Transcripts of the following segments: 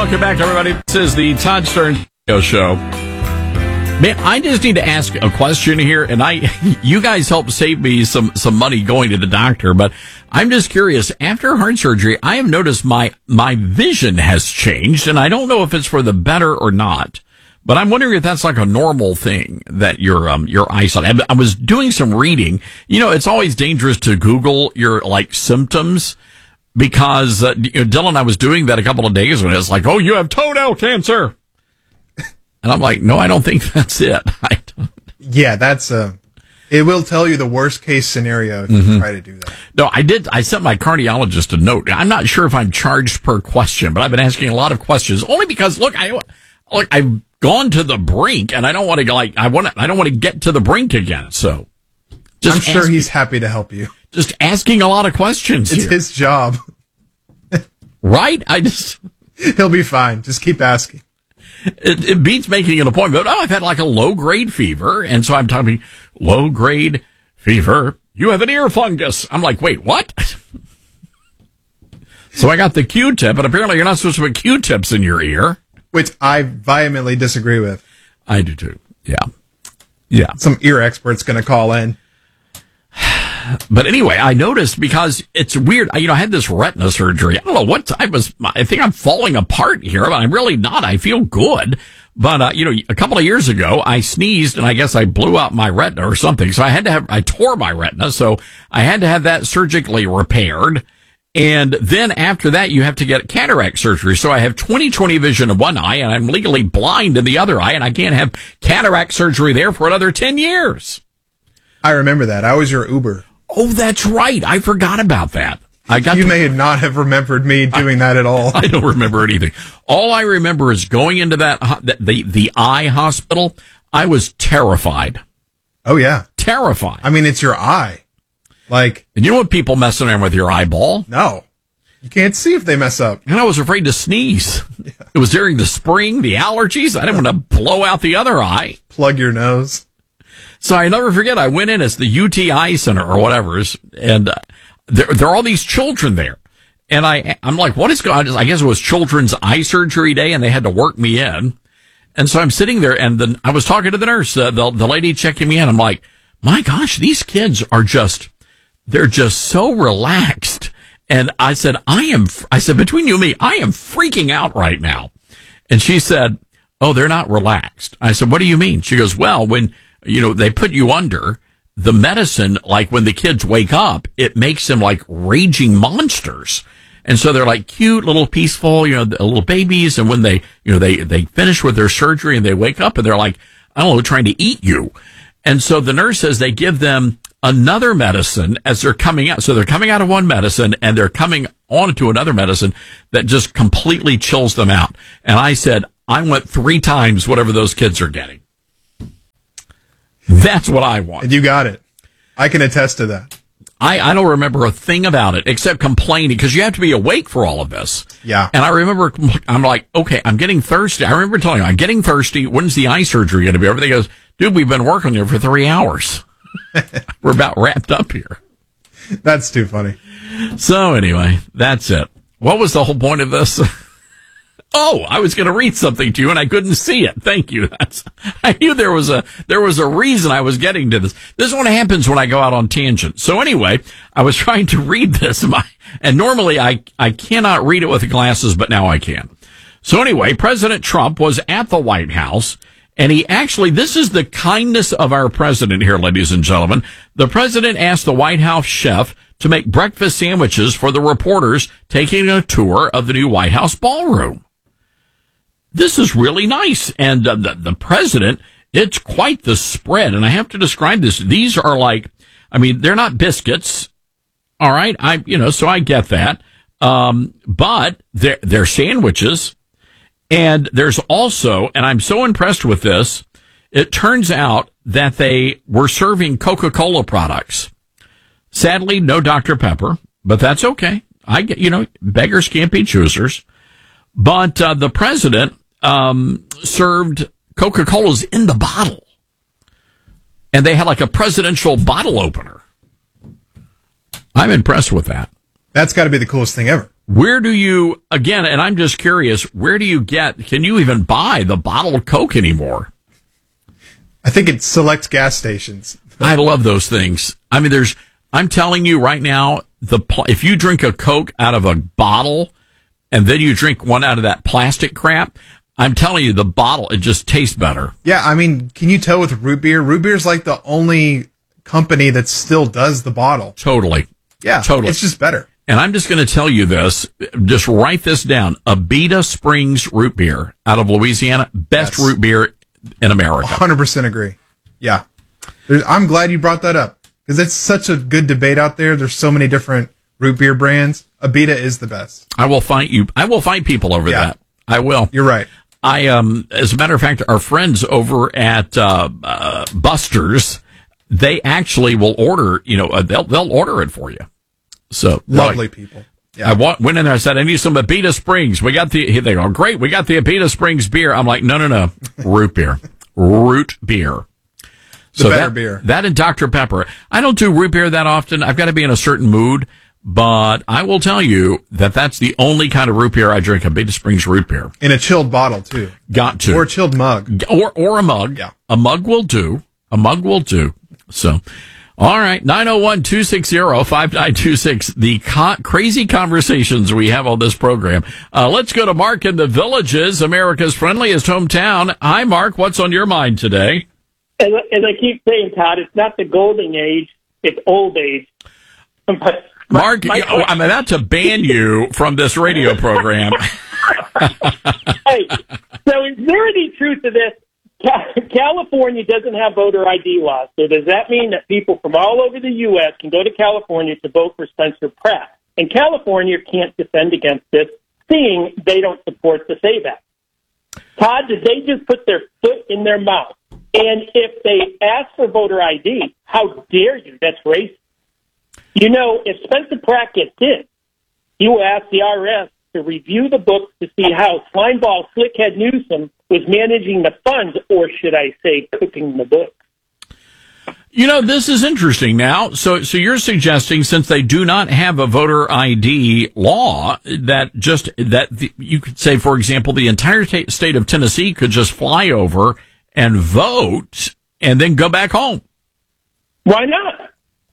welcome back, everybody. This is the Todd Stern Show. Man, I just need to ask a question here, and you guys helped save me some money going to the doctor, but I'm just curious. After heart surgery, I have noticed my vision has changed, and I don't know if it's for the better or not. But I'm wondering if that's like a normal thing that your eyesight. I was doing some reading. It's always dangerous to Google your symptoms because Dylan and I was doing that a couple of days ago. And it's like, oh, you have toenail cancer, and I'm like, no, I don't think that's it. Yeah, that's it will tell you the worst case scenario if you try to do that. No, I did. I sent my cardiologist a note. I'm not sure if I'm charged per question, but I've been asking a lot of questions only because I've gone to the brink, and I don't want to I don't want to get to the brink again. So, I'm sure he's happy to help you. Just asking a lot of questions. It's his job, right? He'll be fine. Just keep asking. It beats making an appointment. Oh, I've had a low grade fever, and so I'm talking low grade fever. You have an ear fungus. I'm like, wait, what? So I got the Q-tip, and apparently you're not supposed to put Q-tips in your ear. Which I vehemently disagree with. I do too. Yeah. Some ear expert's going to call in. But anyway, I noticed because it's weird. I had this retina surgery. I don't know what I think I'm falling apart here, but I'm really not. I feel good. But, a couple of years ago, I sneezed and I guess I blew out my retina or something. So I tore my retina. So I had to have that surgically repaired. And then after that, you have to get cataract surgery. So I have 20/20 vision in one eye, and I'm legally blind in the other eye, and I can't have cataract surgery there for another 10 years. I remember that. I was your Uber. Oh, that's right. I forgot about that. You may not have remembered me doing that at all. I don't remember anything. All I remember is going into the eye hospital. I was terrified. Oh, yeah. Terrified. I mean, it's your eye. And you don't want people messing around with your eyeball. No. You can't see if they mess up. And I was afraid to sneeze. Yeah. It was during the spring, the allergies. I didn't want to blow out the other eye. Plug your nose. So I never forget, I went in as the UTI Center or whatever, and there are all these children there. And I'm like, what is going on? I guess it was Children's Eye Surgery Day, and they had to work me in. And so I'm sitting there, and then I was talking to the nurse, the lady checking me in. I'm like, my gosh, these kids are they're just so relaxed. And I said, between you and me, I am freaking out right now. And she said, oh, they're not relaxed. I said, what do you mean? She goes, well, when, they put you under the medicine, when the kids wake up, it makes them raging monsters. And so they're cute, little peaceful, little babies. And when they, they finish with their surgery and they wake up and they're I don't know, trying to eat you. And so the nurse says they give them another medicine as they're coming out. So they're coming out of one medicine and they're coming on to another medicine that just completely chills them out. And I said, I want 3 times whatever those kids are getting. That's what I want. And you got it. I can attest to that. I don't remember a thing about it except complaining because you have to be awake for all of this. Yeah. And I remember, I'm like, okay, I'm getting thirsty. I remember telling you, I'm getting thirsty. When's the eye surgery going to be? Everything goes, dude, we've been working here for 3 hours. We're about wrapped up here. That's too funny. So anyway, that's it. What was the whole point of this? Oh, I was going to read something to you and I couldn't see it. Thank you. I knew there was a reason I was getting to this. This one happens when I go out on tangents. So anyway, I was trying to read this and normally I cannot read it with the glasses, but now I can. So anyway, President Trump was at the White House. And this is the kindness of our president here, ladies and gentlemen. The president asked the White House chef to make breakfast sandwiches for the reporters taking a tour of the new White House ballroom. This is really nice. And the president, it's quite the spread. And I have to describe this. These are they're not biscuits. All right. So I get that. But they're sandwiches. And there's also, and I'm so impressed with this, it turns out that they were serving Coca-Cola products. Sadly, no Dr. Pepper, but that's okay. I get, beggars can't be choosers. But the president served Coca-Colas in the bottle. And they had a presidential bottle opener. I'm impressed with that. That's got to be the coolest thing ever. Where do you, again, and I'm just curious, where do you can you even buy the bottled Coke anymore? I think it's select gas stations. I love those things. I mean, I'm telling you right now, if you drink a Coke out of a bottle and then you drink one out of that plastic crap, I'm telling you, the bottle, it just tastes better. Yeah, I mean, can you tell with root beer? Root beer is like the only company that still does the bottle. Totally. Yeah, totally. It's just better. And I'm just going to tell you this. Just write this down. Abita Springs root beer out of Louisiana. Best root beer in America. 100% agree. Yeah. I'm glad you brought that up because it's such a good debate out there. There's so many different root beer brands. Abita is the best. I will fight you. I will fight people over that. I will. You're right. As a matter of fact, our friends over at Buster's, they actually will order. They'll order it for you. So lovely people. Yeah. I went in there. I said, I need some Abita Springs. They go, great. We got the Abita Springs beer. I'm like, no, root beer, root beer. The better beer. That and Dr. Pepper. I don't do root beer that often. I've got to be in a certain mood. But I will tell you that that's the only kind of root beer I drink, Abita Springs root beer. In a chilled bottle, too. Got to. Or a chilled mug. Or a mug. Yeah. A mug will do. So, all right. 901-260-5926. The crazy conversations we have on this program. Let's go to Mark in the Villages, America's friendliest hometown. Hi, Mark. What's on your mind today? As I keep saying, Todd, it's not the golden age, it's old age. Mark, I'm about to ban you from this radio program. Hey, so is there any truth to this? California doesn't have voter ID laws, so does that mean that people from all over the U.S. can go to California to vote for Spencer Pratt? And California can't defend against this, seeing they don't support the SAVE Act. Todd, did they just put their foot in their mouth? And if they ask for voter ID, how dare you? That's racist. If Spencer Pratt gets in, he will ask the IRS to review the books to see how Slimeball Slickhead Newsom was managing the funds, or should I say, cooking the books. This is interesting now. So you're suggesting, since they do not have a voter ID law, you could say, for example, the entire state of Tennessee could just fly over and vote and then go back home. Why not?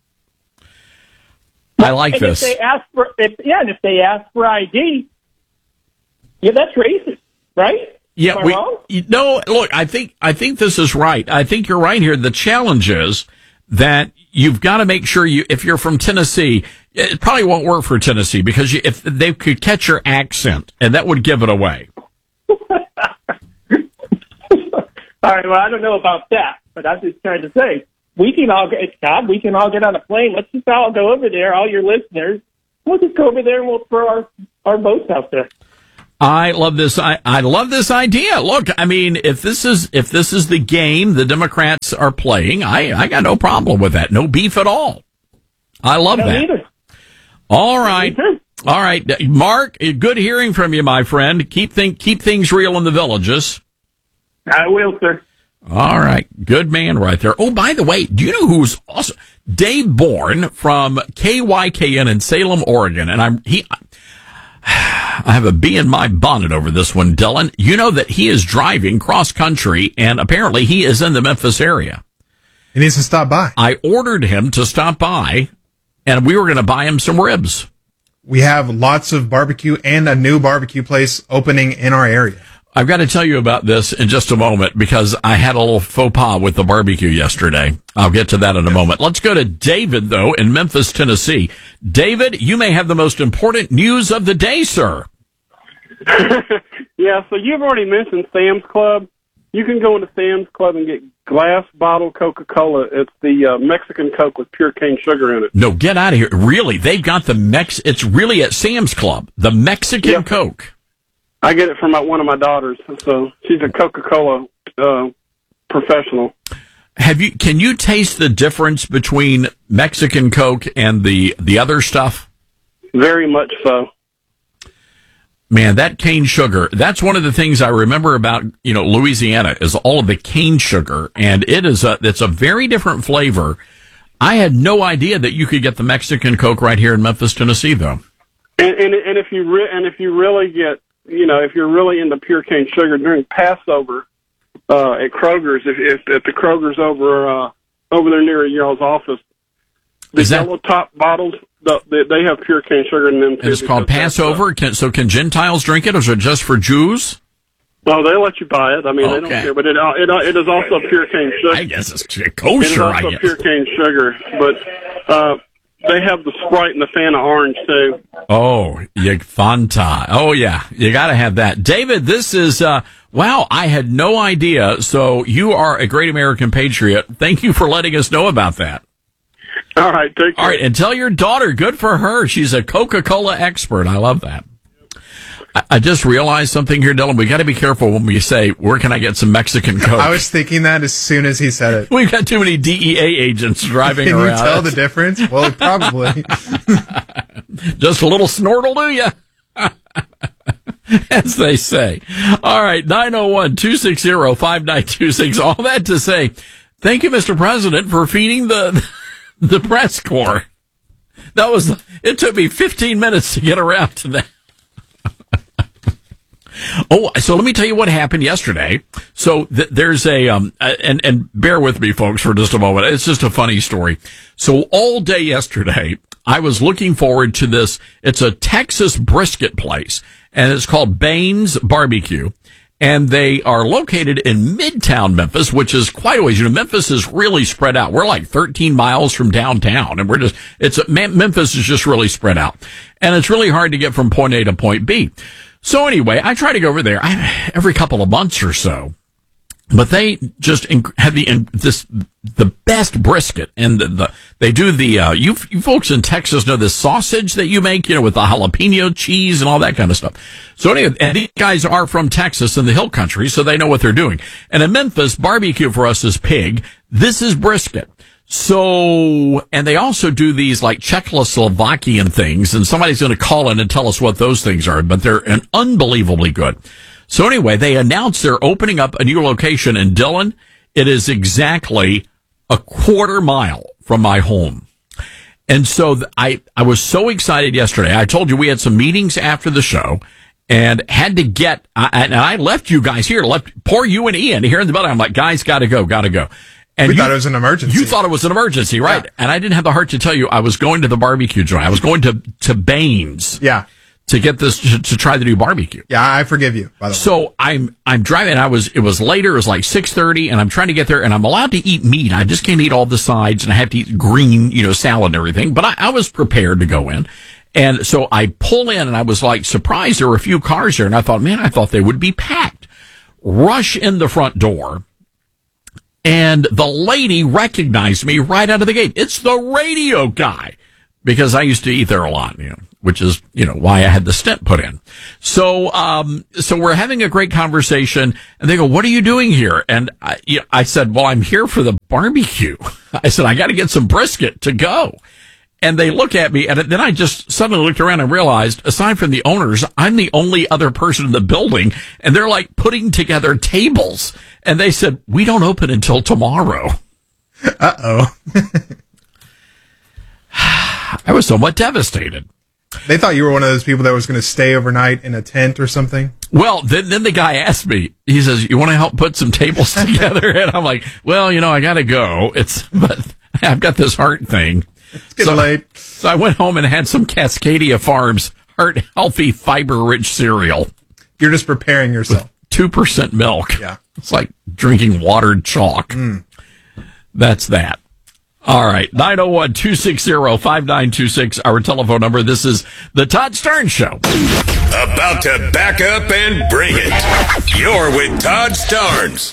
I like this. If they ask for ID, that's racist, right? Yeah, look, I think this is right. I think you're right here. The challenge is that you've got to make sure if you're from Tennessee, it probably won't work for Tennessee because if they could catch your accent, and that would give it away. All right. Well, I don't know about that, but I'm just trying to say we can all get on a plane. Let's just all go over there. All your listeners, we'll just go over there and we'll throw our votes out there. I love this. I love this idea. Look, I mean, if this is the game the Democrats are playing, I got no problem with that. No beef at all. I love that. Either. All right. Mark, good hearing from you, my friend. Keep things real in the Villages. I will, sir. All right. Good man right there. Oh, by the way, do you know who's awesome? Dave Bourne from KYKN in Salem, Oregon. And I have a bee in my bonnet over this one, Dylan. You know that he is driving cross country, and apparently he is in the Memphis area. He needs to stop by. I ordered him to stop by, and we were going to buy him some ribs. We have lots of barbecue and a new barbecue place opening in our area. I've got to tell you about this in just a moment because I had a little faux pas with the barbecue yesterday. I'll get to that in a moment. Let's go to David, though, in Memphis, Tennessee. David, you may have the most important news of the day, sir. Yeah, so you've already mentioned Sam's Club. You can go into Sam's Club and get glass bottle Coca-Cola. It's the Mexican Coke with pure cane sugar in it. No, get out of here. Really? They've got it's really at Sam's Club, the Mexican Coke. I get it from one of my daughters, so she's a Coca-Cola professional. Can you taste the difference between Mexican Coke and the other stuff? Very much so. Man, that cane sugar, that's one of the things I remember about, Louisiana is all of the cane sugar, and it's a very different flavor. I had no idea that you could get the Mexican Coke right here in Memphis, Tennessee, though. And if you really get, if you're really into pure cane sugar during Passover at Kroger's, if the Kroger's over there near y'all's office, the yellow top bottles, they have pure cane sugar in them too. It's called Passover. So can Gentiles drink it, or is it just for Jews? Well, they let you buy it. I mean, they don't care, but it is also pure cane sugar. I guess it's kosher. It is also pure cane sugar, but they have the Sprite and the Fanta Orange too. Oh, Fanta. Oh yeah, you got to have that. David, this is wow. I had no idea. So you are a great American patriot. Thank you for letting us know about that. All right, take care. All right, and tell your daughter. Good for her. She's a Coca-Cola expert. I love that. I just realized something here, Dylan. We got to be careful when we say, where can I get some Mexican Coke? I was thinking that as soon as he said it. We've got too many DEA agents driving around. Can you tell the difference? Well, probably. Just a little snortle, do you? As they say. All right, 901-260-5926. All that to say, thank you, Mr. President, for feeding the press corps. It took me 15 minutes to get around to that. Oh, so let me tell you what happened yesterday. So there's and bear with me, folks, for just a moment. It's just a funny story. So all day yesterday, I was looking forward to this. It's a Texas brisket place, and it's called Baines Barbecue. And they are located in Midtown Memphis, which is quite a ways. Memphis is really spread out. We're like 13 miles from downtown, and Memphis is just really spread out. And it's really hard to get from point A to point B. So anyway, I try to go over there every couple of months or so, but they just have the best brisket, and they do you folks in Texas know the sausage that you make, with the jalapeno cheese and all that kind of stuff. So anyway, and these guys are from Texas in the hill country, so they know what they're doing. And in Memphis, barbecue for us is pig. This is brisket. So, and they also do these like Czechoslovakian things, and somebody's going to call in and tell us what those things are, but they're unbelievably good. So anyway, they announced they're opening up a new location in Dillon. It is exactly a quarter mile from my home. And so I was so excited yesterday. I told you we had some meetings after the show and had to and I left you guys here, poor you and Ian here in the building. I'm like, guys, gotta go. And we thought it was an emergency. You thought it was an emergency, right? Yeah. And I didn't have the heart to tell you I was going to the barbecue joint. I was going to Baines. Yeah. To get this, to try the new barbecue. Yeah, I forgive you, by the way. So I'm driving, it was later, it was like 6:30, and I'm trying to get there, and I'm allowed to eat meat. I just can't eat all the sides, and I have to eat green, salad and everything. But I was prepared to go in. And so I pull in, and I was like surprised there were a few cars there, and I thought they would be packed. Rush in the front door. And the lady recognized me right out of the gate. It's the radio guy, because I used to eat there a lot, which is, why I had the stent put in. So we're having a great conversation, and they go, "What are you doing here?" And I said, "Well, I'm here for the barbecue." I said, "I got to get some brisket to go." And they look at me, and then I just suddenly looked around and realized, aside from the owners, I'm the only other person in the building, and they're like putting together tables. And they said, "We don't open until tomorrow." Uh-oh. I was somewhat devastated. They thought you were one of those people that was going to stay overnight in a tent or something. Well, then the guy asked me, he says, "You want to help put some tables together?" And I'm like, "Well, I got to go. But I've got this heart thing." It's getting late. So I went home and had some Cascadia Farms heart healthy fiber rich cereal. You're just preparing yourself. 2% milk. Yeah. It's like drinking watered chalk. That's that. All right. 901-260-5926, our telephone number. This is the Todd Starnes Show. About to back up and bring it. You're with Todd Starnes.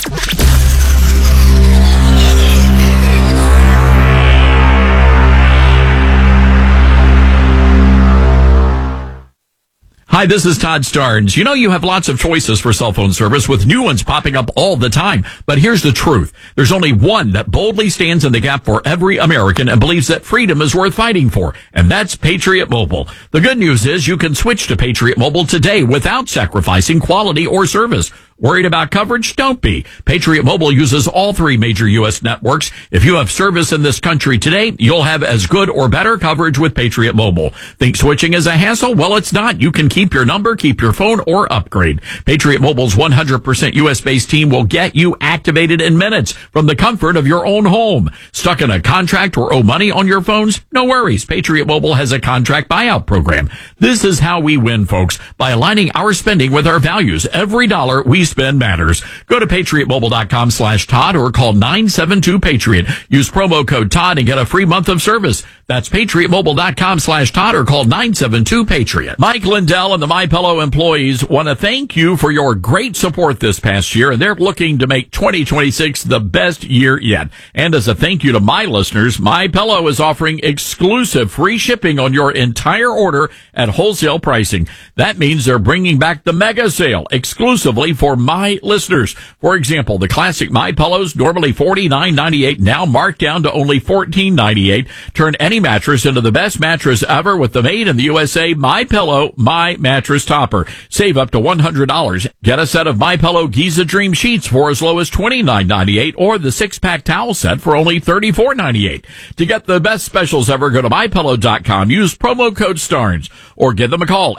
Hi, this is Todd Starnes. You have lots of choices for cell phone service, with new ones popping up all the time. But here's the truth. There's only one that boldly stands in the gap for every American and believes that freedom is worth fighting for, and that's Patriot Mobile. The good news is you can switch to Patriot Mobile today without sacrificing quality or service. Worried about coverage? Don't be. Patriot Mobile uses all 3 major U.S. networks. If you have service in this country today, you'll have as good or better coverage with Patriot Mobile. Think switching is a hassle? Well, it's not. You can keep your number, keep your phone, or upgrade. Patriot Mobile's 100% U.S.-based team will get you activated in minutes from the comfort of your own home. Stuck in a contract or owe money on your phones? No worries. Patriot Mobile has a contract buyout program. This is how we win, folks, by aligning our spending with our values. Every dollar we spend matters. Go to patriotmobile.com/Todd or call 972-PATRIOT. Use promo code Todd and get a free month of service. That's patriotmobile.com/Todd or call 972-PATRIOT. Mike Lindell and the MyPillow employees want to thank you for your great support this past year, and they're looking to make 2026 the best year yet. And as a thank you to my listeners, MyPillow is offering exclusive free shipping on your entire order at wholesale pricing. That means they're bringing back the mega sale exclusively for my listeners. For example, the classic MyPillows, normally $49.98, now marked down to only $14.98. Turn any mattress into the best mattress ever with the made in the USA MyPillow My Mattress Topper. Save up to $100. Get a set of MyPillow Giza Dream Sheets for as low as $29.98 or the 6-pack towel set for only $34.98. To get the best specials ever, go to MyPillow.com. Use promo code STARNS or give them a call,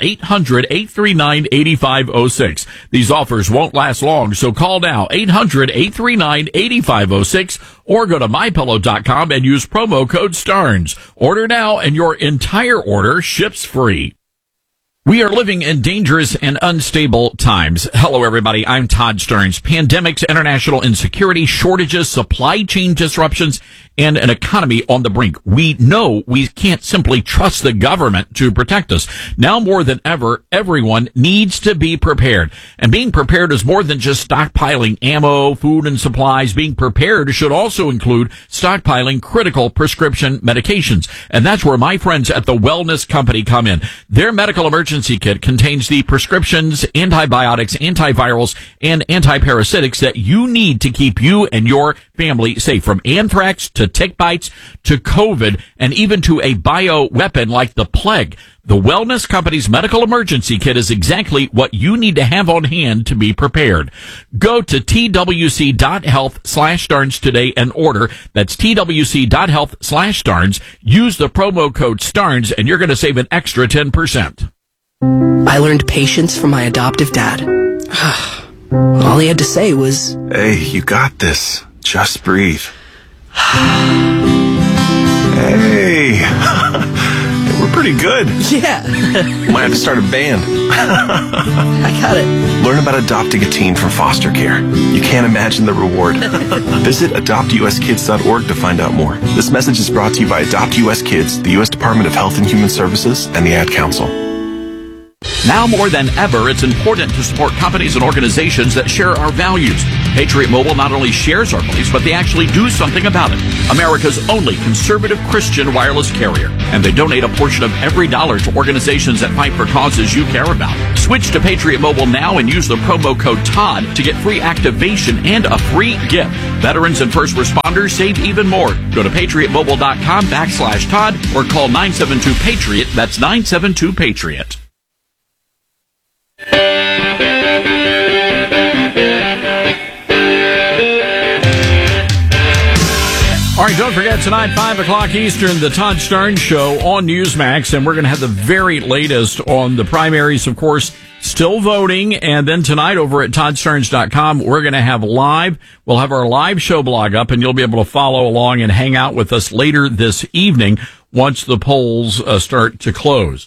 800-839-8506. These offers won't last long, so call now, 800-839-8506 or go to MyPillow.com and use promo code STARNS. Order now and your entire order ships free. We are living in dangerous and unstable times. Hello, everybody. I'm Todd Starnes. Pandemics, international insecurity, shortages, supply chain disruptions, and an economy on the brink. We know we can't simply trust the government to protect us. Now more than ever, everyone needs to be prepared. And being prepared is more than just stockpiling ammo, food, and supplies. Being prepared should also include stockpiling critical prescription medications. And that's where my friends at the Wellness Company come in. Their medical emergency kit contains the prescriptions, antibiotics, antivirals, and antiparasitics that you need to keep you and your family safe, from anthrax to tick bites to COVID and even to a bioweapon like the plague. The Wellness Company's medical emergency kit is exactly what you need to have on hand to be prepared. Go to twc.health/Starnes today and order. That's twc.health/Starnes. Use the promo code STARNS and you're going to save an extra 10%. I learned patience from my adoptive dad. All he had to say was, "Hey, you got this. Just breathe." Hey, we're pretty good. yeah. Might have to start a band. I got it. Learn about adopting a teen from foster care. You can't imagine the reward. Visit adoptuskids.org to find out more. This message is brought to you by Adopt US Kids, the U.S. Department of Health and Human Services, and the Ad Council. Now more than ever, it's important to support companies and organizations that share our values. Patriot Mobile not only shares our beliefs, but they actually do something about it. America's only conservative Christian wireless carrier. And they donate a portion of every dollar to organizations that fight for causes you care about. Switch to Patriot Mobile now and use the promo code TODD to get free activation and a free gift. Veterans and first responders save even more. Go to patriotmobile.com/Todd or call 972-PATRIOT. That's 972-PATRIOT. All right, don't forget, tonight, 5 o'clock Eastern, the Todd Starnes Show on Newsmax, and we're going to have the very latest on the primaries, of course, still voting, and then tonight over at ToddStarnes.com, we're going to have we'll have our live show blog up, and you'll be able to follow along and hang out with us later this evening once the polls start to close.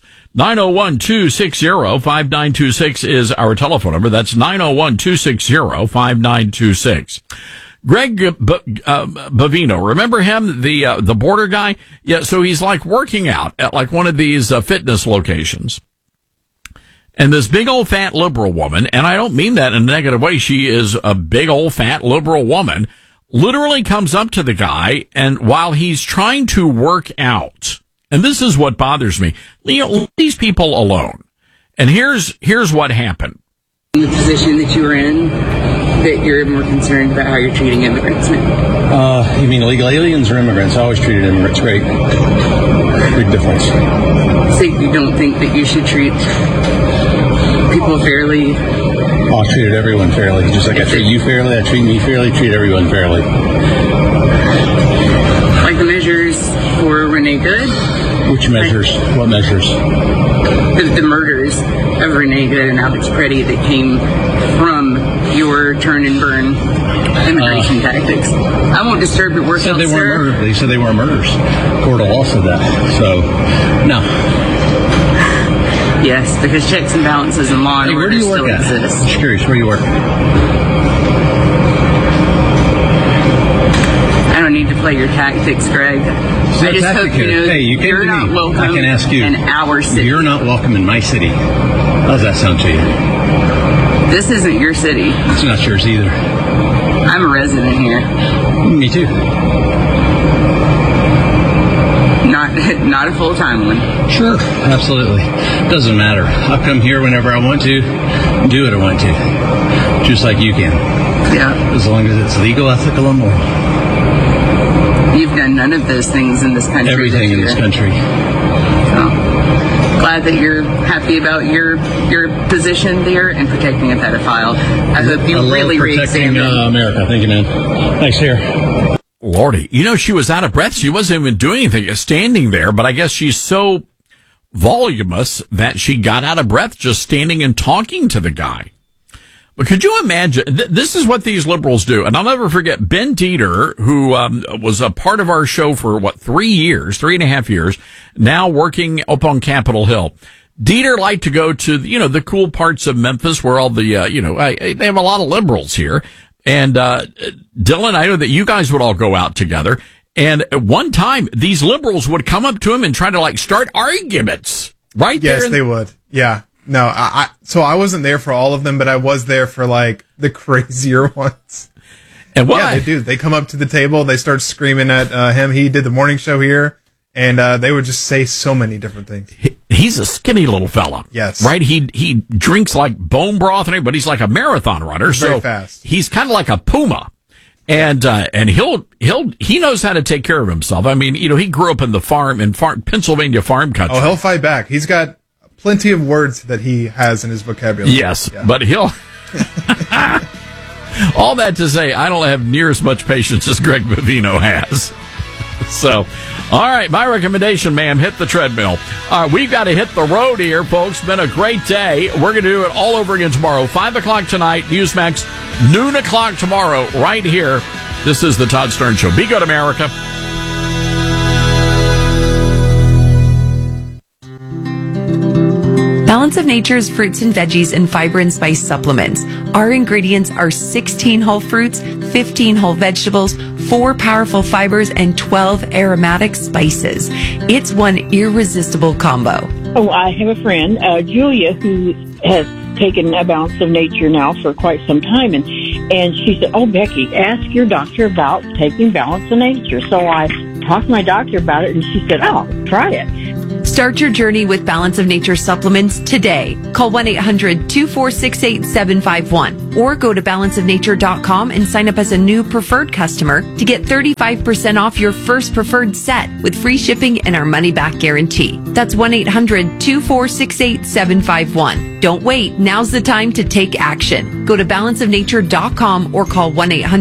901-260-5926 is our telephone number. That's 901-260-5926. Greg Bavino, remember him, the border guy? Yeah, so he's like working out at like one of these fitness locations. And this big old fat liberal woman, and I don't mean that in a negative way, she is a big old fat liberal woman, literally comes up to the guy, and while he's trying to work out, and this is what bothers me, leave these people alone. And here's what happened. The position that you were in, that you're more concerned about how you're treating immigrants now? You mean illegal aliens or immigrants? I always treated immigrants great. Big difference. So you don't think that you should treat people fairly I treated everyone fairly. Just like I treat you fairly, I treat me fairly, treat everyone fairly. Like the measures for Renee Good? Which measures? What measures? The murders of Renee Good and Alex Preddy that came from your turn and burn immigration tactics. I won't disturb your work. They weren't murders. They said they weren't murders. Court of law said that. So, no. Yes, because checks and balances and law and Hey, where order do you work still at? exist. Just curious, where do you work? I don't need to play your tactics, Greg. I just hope you know hey, you came you're to not me. welcome I can ask you. in our city. You're not welcome in my city. How does that sound to you? This isn't your city. It's not yours either. I'm a resident here. Me too. Not a full-time one. Sure, absolutely. Doesn't matter. I'll come here whenever I want to, do what I want to. Just like you can. Yeah. As long as it's legal, ethical, and moral. You've done none of those things in this country. Everything in this country. So, glad that you're happy about your position there and protecting a pedophile. I hope you really protecting re-examine. America. Thank you, man. Thanks, here. Lordy, she was out of breath. She wasn't even doing anything, just standing there. But I guess she's so voluminous that she got out of breath just standing and talking to the guy. But could you imagine? This is what these liberals do. And I'll never forget Ben Dieter, who was a part of our show for, 3.5 years, now working up on Capitol Hill. Dieter liked to go to, the cool parts of Memphis where all the, they have a lot of liberals here. And Dylan, I know that you guys would all go out together. And at one time, these liberals would come up to him and try to, start arguments right there. Yes, they would. Yeah. No, so I wasn't there for all of them, but I was there for the crazier ones. And what? Yeah, they do. They come up to the table, they start screaming at him. He did the morning show here, and they would just say so many different things. He's a skinny little fella. Yes. Right? He drinks like bone broth and everything, but he's like a marathon runner. Very fast. He's kind of like a puma. And he knows how to take care of himself. I mean, he grew up in Pennsylvania farm country. Oh, he'll fight back. He's got plenty of words that he has in his vocabulary. Yes, yeah. But he'll... All that to say, I don't have near as much patience as Greg Bavino has. So, all right, my recommendation, ma'am, hit the treadmill. We've got to hit the road here, folks. Been a great day. We're going to do it all over again tomorrow. 5 o'clock tonight, Newsmax, noon o'clock tomorrow, right here. This is the Todd Stern Show. Be good, America. Balance of Nature's fruits and veggies and fiber and spice supplements. Our ingredients are 16 whole fruits, 15 whole vegetables, 4 powerful fibers, and 12 aromatic spices. It's one irresistible combo. Oh, I have a friend, Julia, who has taken a Balance of Nature now for quite some time, and she said, "Oh, Becky, ask your doctor about taking Balance of Nature." So I talked to my doctor about it, and she said, "Oh, try it." Start your journey with Balance of Nature supplements today. Call 1-800-246-8751 or go to balanceofnature.com and sign up as a new preferred customer to get 35% off your first preferred set with free shipping and our money-back guarantee. That's 1-800-246-8751. Don't wait. Now's the time to take action. Go to balanceofnature.com or call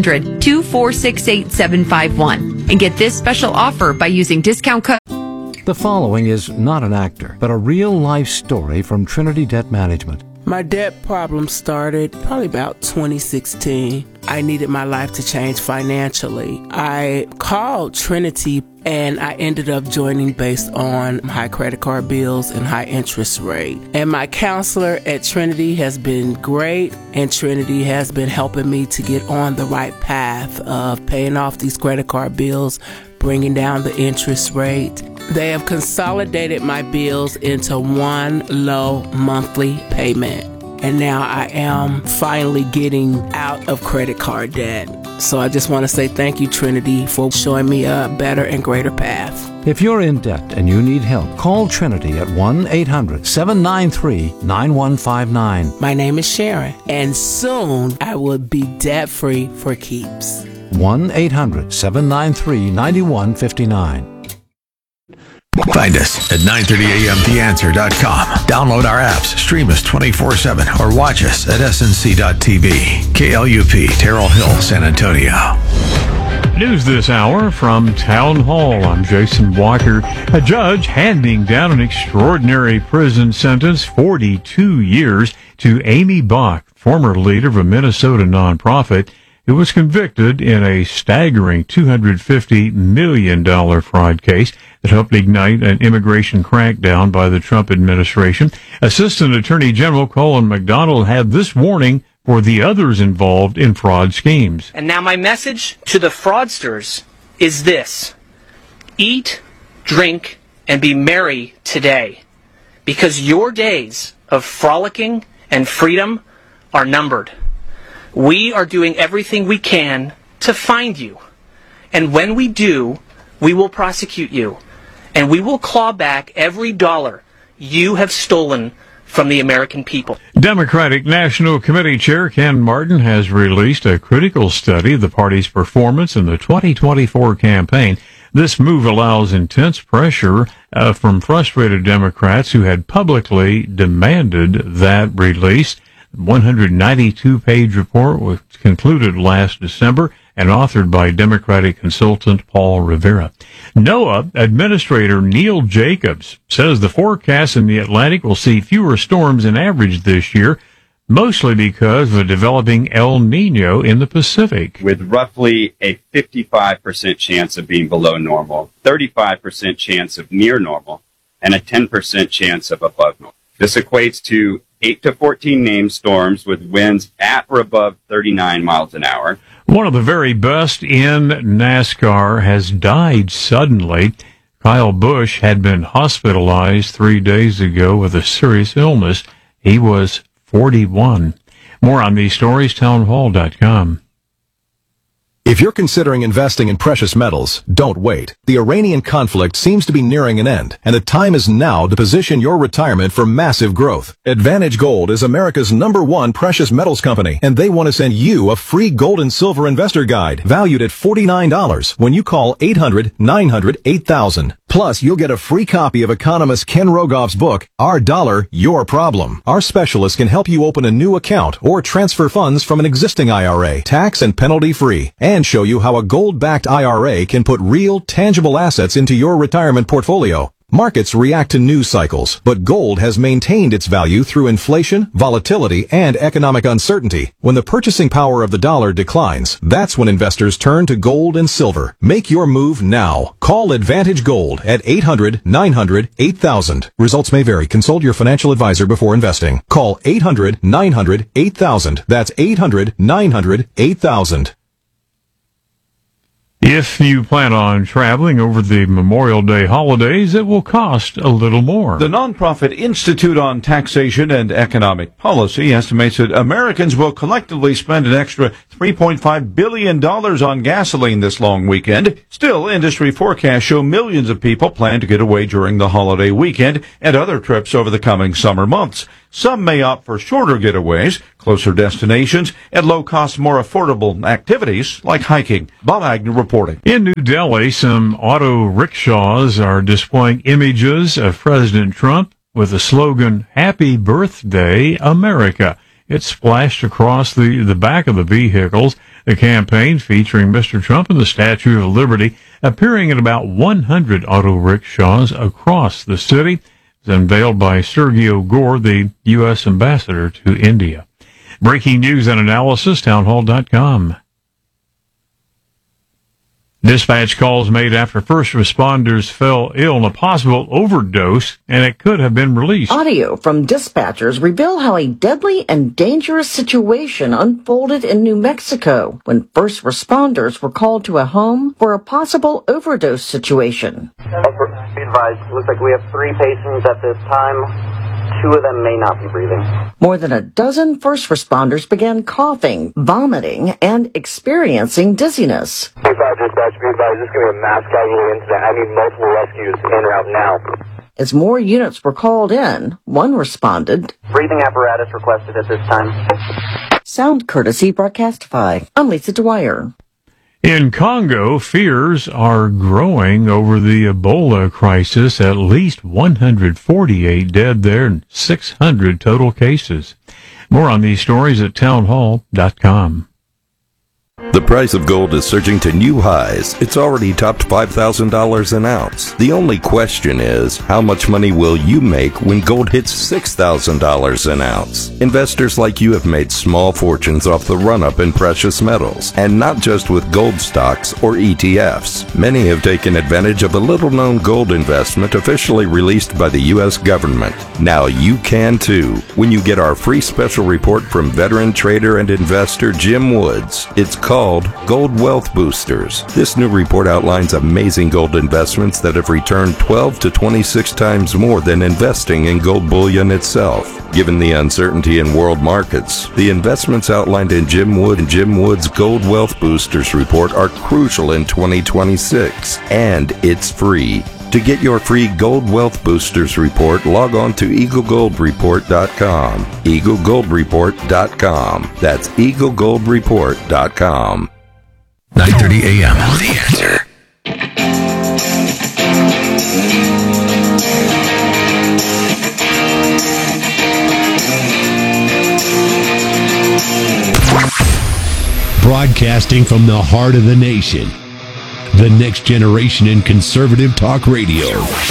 1-800-246-8751 and get this special offer by using discount code. The following is not an actor, but a real-life story from Trinity Debt Management. My debt problem started probably about 2016. I needed my life to change financially. I called Trinity and I ended up joining based on high credit card bills and high interest rate. And my counselor at Trinity has been great, and Trinity has been helping me to get on the right path of paying off these credit card bills, bringing down the interest rate. They have consolidated my bills into one low monthly payment. And now I am finally getting out of credit card debt. So I just want to say thank you, Trinity, for showing me a better and greater path. If you're in debt and you need help, call Trinity at 1-800-793-9159. My name is Sharon, and soon I will be debt-free for keeps. 1-800-793-9159. Find us at 930amtheanswer.com. Download our apps, stream us 24/7, or watch us at snc.tv. KLUP, Terrell Hill, San Antonio. News this hour from Town Hall. I'm Jason Walker. A judge handing down an extraordinary prison sentence, 42 years, to Amy Bach, former leader of a Minnesota nonprofit, who was convicted in a staggering $250 million fraud case that helped ignite an immigration crackdown by the Trump administration. Assistant Attorney General Colin McDonald had this warning for the others involved in fraud schemes. And now my message to the fraudsters is this: eat, drink, and be merry today, because your days of frolicking and freedom are numbered. We are doing everything we can to find you. And when we do, we will prosecute you. And we will claw back every dollar you have stolen from the American people. Democratic National Committee Chair Ken Martin has released a critical study of the party's performance in the 2024 campaign. This move allows intense pressure from frustrated Democrats who had publicly demanded that release. 192-page report was concluded last December and authored by Democratic consultant Paul Rivera. NOAA Administrator Neil Jacobs says the forecast in the Atlantic will see fewer storms than average this year, mostly because of a developing El Nino in the Pacific. With roughly a 55% chance of being below normal, 35% chance of near normal, and a 10% chance of above normal. This equates to 8 to 14 named storms with winds at or above 39 miles an hour. One of the very best in NASCAR has died suddenly. Kyle Busch had been hospitalized 3 days ago with a serious illness. He was 41. More on these stories, townhall.com. If you're considering investing in precious metals, don't wait. The Iranian conflict seems to be nearing an end, and the time is now to position your retirement for massive growth. Advantage Gold is America's #1 precious metals company, and they want to send you a free gold and silver investor guide valued at $49 when you call 800-900-8000. Plus, you'll get a free copy of economist Ken Rogoff's book, Our Dollar, Your Problem. Our specialists can help you open a new account or transfer funds from an existing IRA, tax and penalty free, and show you how a gold-backed IRA can put real, tangible assets into your retirement portfolio. Markets react to news cycles, but gold has maintained its value through inflation, volatility, and economic uncertainty. When the purchasing power of the dollar declines, that's when investors turn to gold and silver. Make your move now. Call Advantage Gold at 800-900-8000. Results may vary. Consult your financial advisor before investing. Call 800-900-8000. That's 800-900-8000. If you plan on traveling over the Memorial Day holidays, it will cost a little more. The nonprofit Institute on Taxation and Economic Policy estimates that Americans will collectively spend an extra $3.5 billion on gasoline this long weekend. Still, industry forecasts show millions of people plan to get away during the holiday weekend and other trips over the coming summer months. Some may opt for shorter getaways, closer destinations, and low-cost, more affordable activities like hiking. Bob Agnew reporting. In New Delhi, some auto rickshaws are displaying images of President Trump with the slogan, Happy Birthday, America. It's splashed across the back of the vehicles. The campaign featuring Mr. Trump and the Statue of Liberty appearing at about 100 auto rickshaws across the city. Unveiled by Sergio Gore, the U.S. ambassador to India. Breaking news and analysis, townhall.com. Dispatch calls made after first responders fell ill in a possible overdose, and it could have been released. Audio from dispatchers reveal how a deadly and dangerous situation unfolded in New Mexico when first responders were called to a home for a possible overdose situation. Be advised, looks like we have 3 patients at this time. 2 of them may not be breathing. More than a dozen first responders began coughing, vomiting, and experiencing dizziness. Dispatch, be advised, this is going to be a mass casualty incident. I need multiple rescues en route now. As more units were called in, one responded. Breathing apparatus requested at this time. Sound courtesy Broadcastify. I'm Lisa Dwyer. In Congo, fears are growing over the Ebola crisis. At least 148 dead there and 600 total cases. More on these stories at townhall.com. The price of gold is surging to new highs. It's already topped $5,000 an ounce. The only question is, how much money will you make when gold hits $6,000 an ounce? Investors like you have made small fortunes off the run-up in precious metals, and not just with gold stocks or ETFs. Many have taken advantage of a little-known gold investment officially released by the U.S. government. Now you can too, when you get our free special report from veteran trader and investor Jim Woods. It's called Gold Wealth Boosters. This new report outlines amazing gold investments that have returned 12 to 26 times more than investing in gold bullion itself. Given the uncertainty in world markets, the investments outlined in Jim Wood's Gold Wealth Boosters report are crucial in 2026, and it's free. To get your free Gold Wealth Boosters report, log on to EagleGoldReport.com. EagleGoldReport.com. That's EagleGoldReport.com. 9:30 a.m. The Answer. Broadcasting from the heart of the nation. The next generation in conservative talk radio.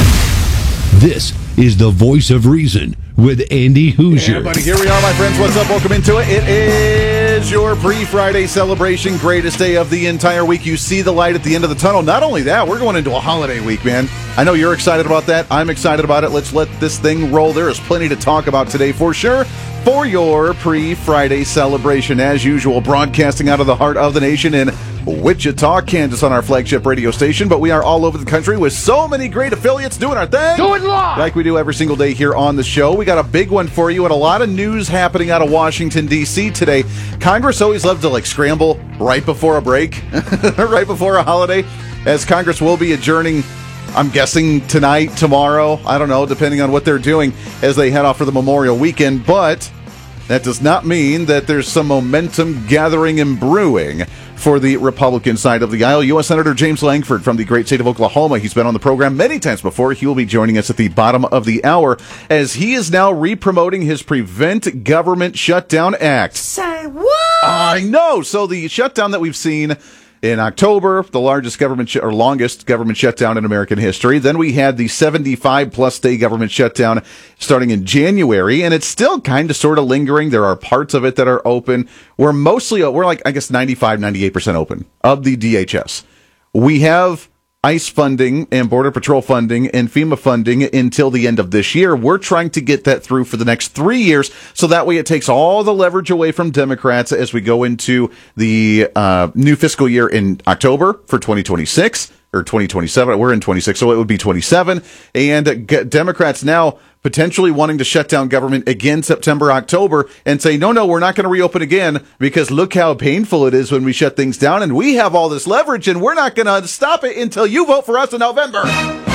This is the Voice of Reason with Andy Hoosier. Yeah, buddy, here we are, my friends. What's up? Welcome into it. It is your pre-Friday celebration. Greatest day of the entire week. You see the light at the end of the tunnel. Not only that, we're going into a holiday week, man. I know you're excited about that. I'm excited about it. Let's let this thing roll. There is plenty to talk about today for sure. For your pre-Friday celebration, as usual, broadcasting out of the heart of the nation in Wichita, Kansas on our flagship radio station, but we are all over the country with so many great affiliates doing our thing. Do it live! Like we do every single day here on the show. We got a big one for you and a lot of news happening out of Washington, D.C. today. Congress always loves to scramble right before a break, right before a holiday, as Congress will be adjourning, I'm guessing tonight, tomorrow, I don't know, depending on what they're doing as they head off for the Memorial Weekend, but that does not mean that there's some momentum gathering and brewing for the Republican side of the aisle. U.S. Senator James Lankford from the great state of Oklahoma. He's been on the program many times before. He will be joining us at the bottom of the hour as he is now re-promoting his Prevent Government Shutdown Act. Say what? I know. So the shutdown that we've seen in October, the largest government or longest government shutdown in American history. Then we had the 75-plus day government shutdown starting in January, and it's still kind of sort of lingering. There are parts of it that are open. We're like, I guess, 95, 98% open of the DHS. We have ICE funding and Border Patrol funding and FEMA funding until the end of this year. We're trying to get that through for the next 3 years, so that way it takes all the leverage away from Democrats as we go into the new fiscal year in October for 2026 or 2027. We're in 26, so it would be 27. And Democrats now potentially wanting to shut down government again September, October, and say, no, we're not going to reopen again because look how painful it is when we shut things down, and we have all this leverage, and we're not going to stop it until you vote for us in November.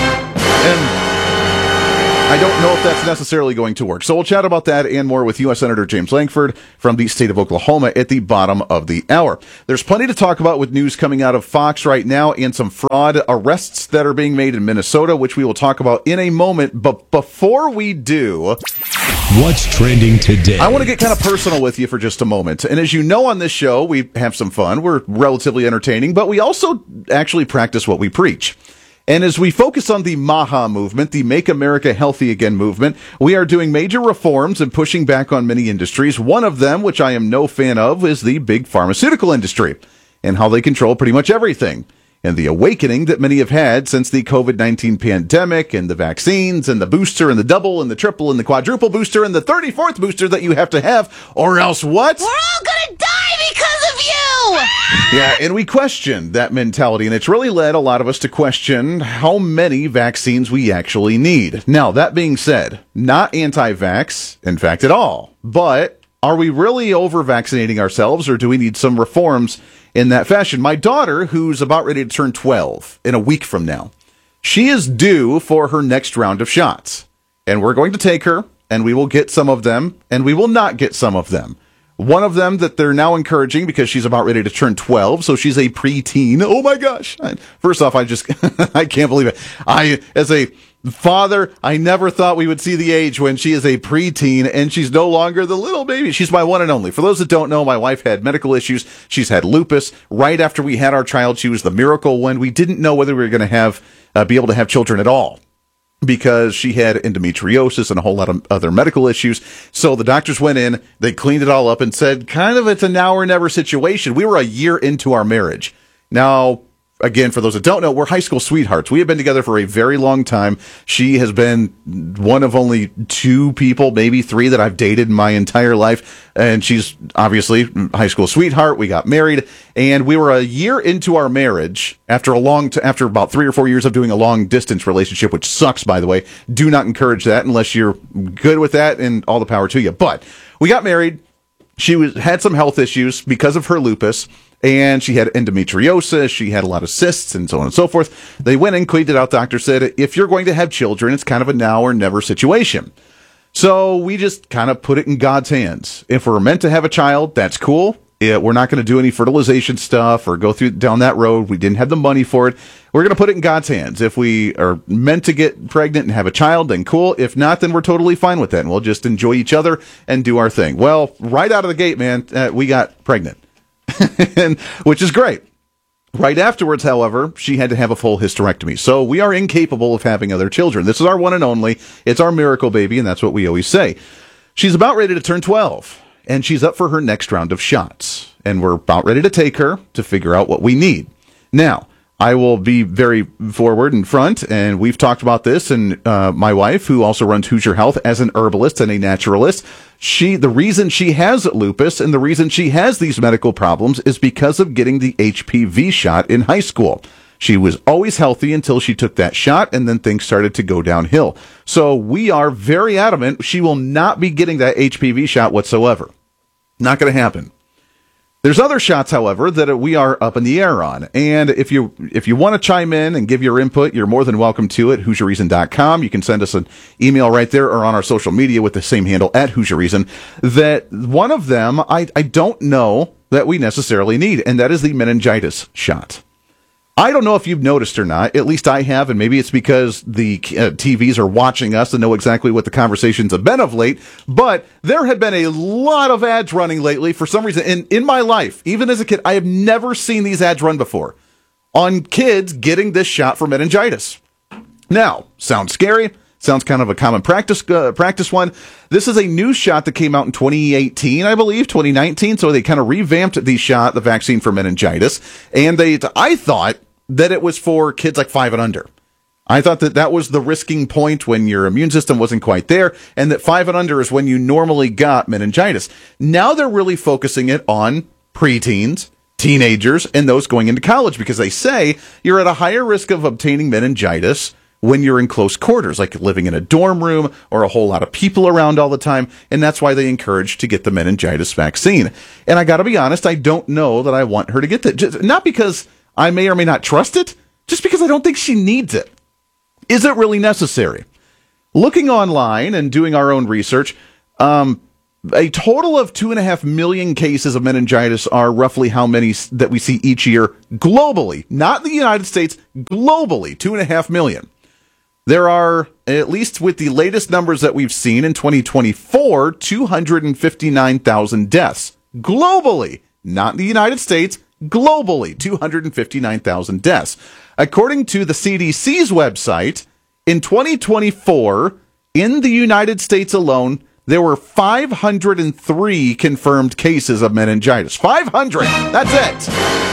And I don't know if that's necessarily going to work. So we'll chat about that and more with U.S. Senator James Lankford from the state of Oklahoma at the bottom of the hour. There's plenty to talk about with news coming out of Fox right now and some fraud arrests that are being made in Minnesota, which we will talk about in a moment. But before we do, what's trending today? I want to get kind of personal with you for just a moment. And as you know, on this show, we have some fun. We're relatively entertaining, but we also actually practice what we preach. And as we focus on the MAHA movement, the Make America Healthy Again movement, we are doing major reforms and pushing back on many industries. One of them, which I am no fan of, is the big pharmaceutical industry and how they control pretty much everything. And the awakening that many have had since the COVID-19 pandemic and the vaccines and the booster and the double and the triple and the quadruple booster and the 34th booster that you have to have, or else what? We're all gonna die because of you! Yeah, and we question that mentality, and it's really led a lot of us to question how many vaccines we actually need. Now, that being said, not anti-vax, in fact, at all, but are we really over-vaccinating ourselves, or do we need some reforms in that fashion? My daughter, who's about ready to turn 12 in a week from now, she is due for her next round of shots. And we're going to take her, and we will get some of them, and we will not get some of them. One of them that they're now encouraging because she's about ready to turn 12, so she's a preteen. Oh my gosh. First off, I can't believe it. As a father, I never thought we would see the age when she is a preteen and she's no longer the little baby. She's my one and only. For those that don't know, my wife had medical issues. She's had lupus. Right after we had our child, she was the miracle one. We didn't know whether we were going to be able to have children at all, because she had endometriosis and a whole lot of other medical issues. So the doctors went in, they cleaned it all up and said, kind of, it's a now or never situation. We were a year into our marriage. Now, again, for those that don't know, we're high school sweethearts. We have been together for a very long time. She has been one of only 2 people, maybe 3, that I've dated in my entire life. And she's obviously a high school sweetheart. We got married, and we were a year into our marriage after about 3 or 4 years of doing a long distance relationship, which sucks, by the way. Do not encourage that unless you're good with that, and all the power to you. But we got married. She had some health issues because of her lupus, and she had endometriosis. She had a lot of cysts and so on and so forth. They went in, cleaned it out. Doctor said, if you're going to have children, it's kind of a now or never situation. So we just kind of put it in God's hands. If we're meant to have a child, that's cool. We're not going to do any fertilization stuff or go down that road. We didn't have the money for it. We're going to put it in God's hands. If we are meant to get pregnant and have a child, then cool. If not, then we're totally fine with that, and we'll just enjoy each other and do our thing. Well, right out of the gate, man, we got pregnant, which is great. Right afterwards, however, she had to have a full hysterectomy. So we are incapable of having other children. This is our one and only. It's our miracle baby, and that's what we always say. She's about ready to turn 12. And she's up for her next round of shots. And we're about ready to take her to figure out what we need. Now, I will be very forward and front, and we've talked about this, and my wife, who also runs Hoosier Health as an herbalist and a naturalist, the reason she has lupus and the reason she has these medical problems is because of getting the HPV shot in high school. She was always healthy until she took that shot, and then things started to go downhill. So we are very adamant she will not be getting that HPV shot whatsoever. Not going to happen. There's other shots, however, that we are up in the air on. And if you want to chime in and give your input, you're more than welcome to it. HoosierReason.com. You can send us an email right there or on our social media with the same handle at HoosierReason. That one of them I don't know that we necessarily need, and that is the meningitis shot. I don't know if you've noticed or not. At least I have, and maybe it's because the TVs are watching us and know exactly what the conversations have been of late, but there have been a lot of ads running lately for some reason. In my life, even as a kid, I have never seen these ads run before on kids getting this shot for meningitis. Now, sounds scary. Sounds kind of a common practice one. This is a new shot that came out in 2018, I believe, 2019. So they kind of revamped the vaccine for meningitis. And I thought that it was for kids like 5 and under. I thought that was the risking point when your immune system wasn't quite there, and that 5 and under is when you normally got meningitis. Now they're really focusing it on preteens, teenagers, and those going into college, because they say you're at a higher risk of obtaining meningitis when you're in close quarters, like living in a dorm room or a whole lot of people around all the time, and that's why they encourage to get the meningitis vaccine. And I got to be honest, I don't know that I want her to get that. Not because I may or may not trust it, just because I don't think she needs it. Is it really necessary? Looking online and doing our own research, a total of 2.5 million cases of meningitis are roughly how many that we see each year globally, not in the United States, globally, 2.5 million. There are, at least with the latest numbers that we've seen in 2024, 259,000 deaths globally, not in the United States, globally, 259,000 deaths. According to the CDC's website, in 2024, in the United States alone, there were 503 confirmed cases of meningitis. 500! That's it!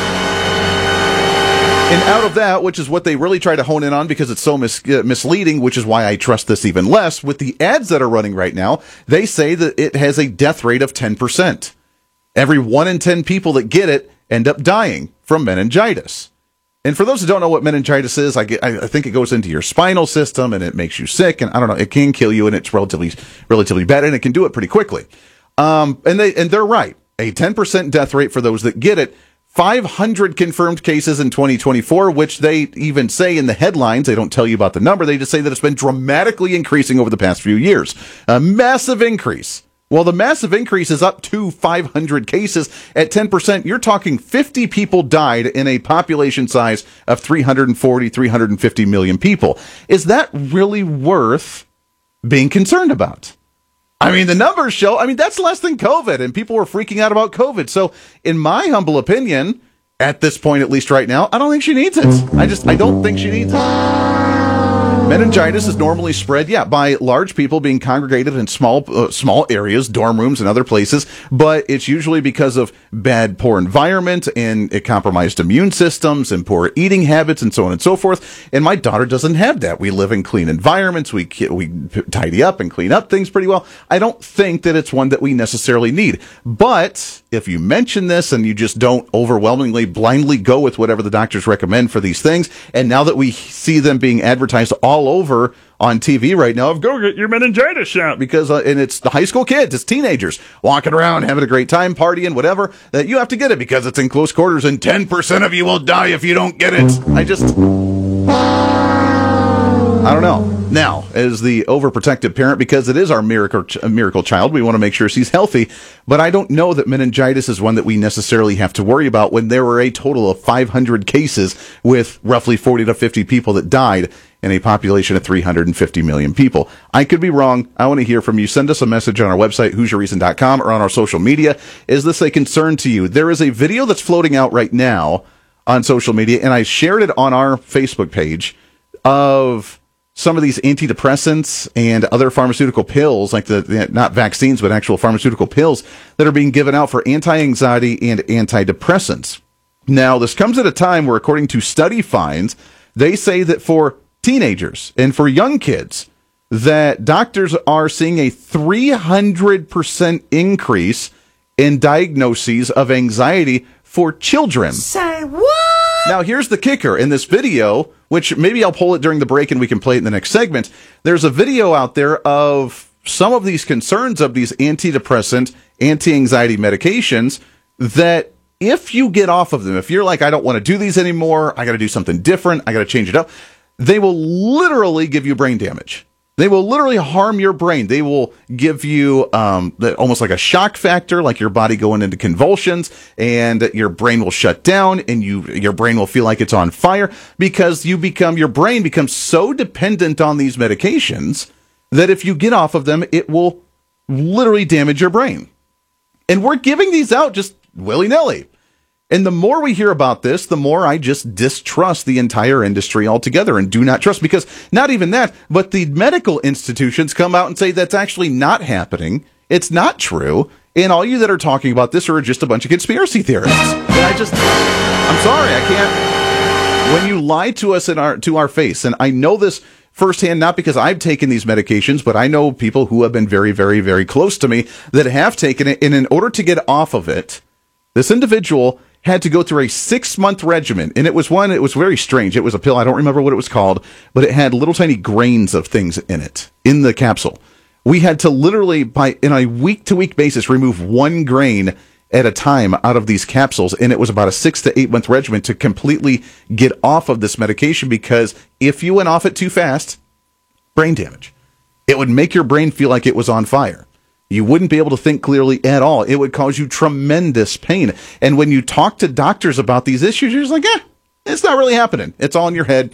And out of that, which is what they really try to hone in on because it's so misleading, which is why I trust this even less, with the ads that are running right now, they say that it has a death rate of 10%. Every 1 in 10 people that get it end up dying from meningitis. And for those who don't know what meningitis is, I think it goes into your spinal system and it makes you sick, and I don't know, it can kill you, and it's relatively bad, and it can do it pretty quickly. And they're right. A 10% death rate for those that get it. 500 confirmed cases in 2024, which they even say in the headlines. They don't tell you about the number. They just say that it's been dramatically increasing over the past few years. A massive increase. Well, the massive increase is up to 500 cases. At 10%, you're talking 50 people died in a population size of 340, 350 million people. Is that really worth being concerned about? I mean, the numbers show, that's less than COVID, and people were freaking out about COVID. So, in my humble opinion, at this point, at least right now, I don't think she needs it. I don't think she needs it. Meningitis is normally spread, by large people being congregated in small areas, dorm rooms and other places, but it's usually because of poor environment and compromised immune systems and poor eating habits and so on and so forth. And my daughter doesn't have that. We live in clean environments. We tidy up and clean up things pretty well. I don't think that it's one that we necessarily need. But if you mention this and you just don't overwhelmingly blindly go with whatever the doctors recommend for these things, and now that we see them being advertised all over on TV right now, go get your meningitis shot, because and it's the high school kids, it's teenagers walking around having a great time, partying, whatever, that you have to get it because it's in close quarters and 10% of you will die if you don't get it. I don't know. Now, as the overprotective parent, because it is our miracle child, we want to make sure she's healthy, but I don't know that meningitis is one that we necessarily have to worry about when there were a total of 500 cases with roughly 40 to 50 people that died in a population of 350 million people. I could be wrong. I want to hear from you. Send us a message on our website, HoosierReason.com, or on our social media. Is this a concern to you? There is a video that's floating out right now on social media, and I shared it on our Facebook page, of some of these antidepressants and other pharmaceutical pills, like the not vaccines, but actual pharmaceutical pills that are being given out for anti-anxiety and antidepressants. Now, this comes at a time where, according to study finds, they say that for teenagers and for young kids, that doctors are seeing a 300% increase in diagnoses of anxiety for children. Say what? Now, here's the kicker. In this video, which maybe I'll pull it during the break and we can play it in the next segment, there's a video out there of some of these concerns of these antidepressant, anti-anxiety medications that if you get off of them, if you're like, I don't want to do these anymore, I got to do something different, I got to change it up, they will literally give you brain damage. They will literally harm your brain. They will give you almost like a shock factor, like your body going into convulsions, and your brain will shut down, and your brain will feel like it's on fire, because your brain becomes so dependent on these medications that if you get off of them, it will literally damage your brain. And we're giving these out just willy-nilly. And the more we hear about this, the more I just distrust the entire industry altogether and do not trust, because not even that, but the medical institutions come out and say that's actually not happening. It's not true. And all you that are talking about this are just a bunch of conspiracy theorists. And I'm sorry, I can't. When you lie to us to our face, and I know this firsthand, not because I've taken these medications, but I know people who have been very, very, very close to me that have taken it. And in order to get off of it, this individual had to go through a 6-month regimen. And it was very strange. It was a pill. I don't remember what it was called, but it had little tiny grains of things in it, in the capsule. We had to literally, in a week-to-week basis, remove 1 grain at a time out of these capsules. And it was about a 6 to 8 month regimen to completely get off of this medication, because if you went off it too fast, brain damage. It would make your brain feel like it was on fire. You wouldn't be able to think clearly at all. It would cause you tremendous pain. And when you talk to doctors about these issues, you're just like, it's not really happening. It's all in your head.